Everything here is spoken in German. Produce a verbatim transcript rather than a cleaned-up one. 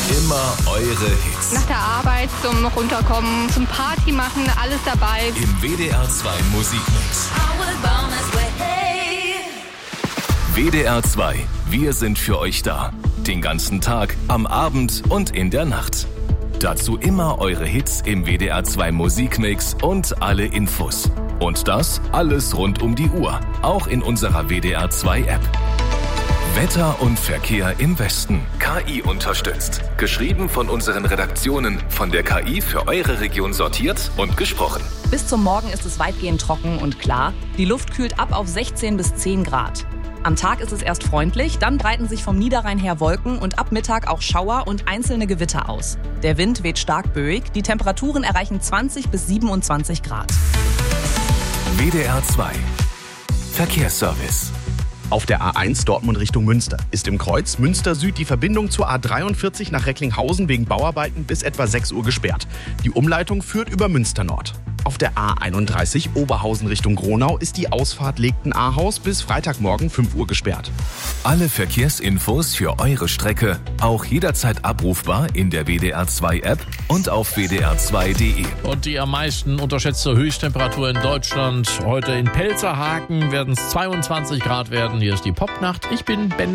Immer eure Hits. Nach der Arbeit zum Runterkommen, zum Party machen, alles dabei. Im W D R zwei Musikmix. W D R zwei, wir sind für euch da. Den ganzen Tag, am Abend und in der Nacht. Dazu immer eure Hits im W D R zwei Musikmix und alle Infos. Und das alles rund um die Uhr, auch in unserer W D R zwei App. Wetter und Verkehr im Westen. K I unterstützt. Geschrieben von unseren Redaktionen, von der K I für eure Region sortiert und gesprochen. Bis zum Morgen ist es weitgehend trocken und klar. Die Luft kühlt ab auf sechzehn bis zehn Grad. Am Tag ist es erst freundlich, dann breiten sich vom Niederrhein her Wolken und ab Mittag auch Schauer und einzelne Gewitter aus. Der Wind weht stark böig, die Temperaturen erreichen zwanzig bis siebenundzwanzig Grad. W D R zwei Verkehrsservice. Auf der A eins Dortmund Richtung Münster ist im Kreuz Münster Süd die Verbindung zur A dreiundvierzig nach Recklinghausen wegen Bauarbeiten bis etwa sechs Uhr gesperrt. Die Umleitung führt über Münster Nord. Auf der A einunddreißig Oberhausen Richtung Gronau ist die Ausfahrt Legten-Ahaus bis Freitagmorgen fünf Uhr gesperrt. Alle Verkehrsinfos für eure Strecke auch jederzeit abrufbar in der W D R zwei App und auf w d r zwei punkt d e. Und die am meisten unterschätzte Höchsttemperatur in Deutschland. Heute in Pelzerhaken werden es zweiundzwanzig Grad werden. Hier ist die Popnacht. Ich bin Ben.